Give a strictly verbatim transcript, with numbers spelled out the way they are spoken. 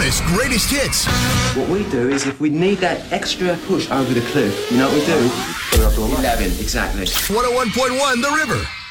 Elvis Greatest Hits. What we do is if we need that extra push over the cliff, you know what we do? eleven, exactly. one oh one point one The River.